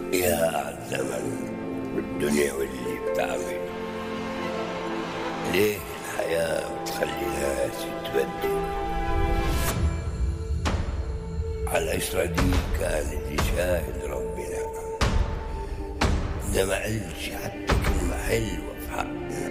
يا عالزمن والدنيا واللي بتعمل، ليه الحياة بتخلي ناس تبدل؟ عالعشرة دي كان اللي شاهد ربنا، ده ما قالش حتى كلمة حلوة في حقنا.